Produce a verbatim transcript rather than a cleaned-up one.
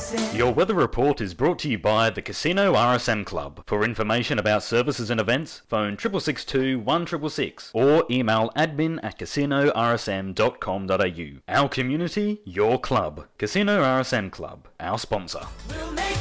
Your weather report is brought to you by the Casino R S M Club. For information about services and events, phone six six six two, one six six six or email admin at casino r s m dot com dot a u. Our community, your club. Casino R S M Club, our sponsor. We'll make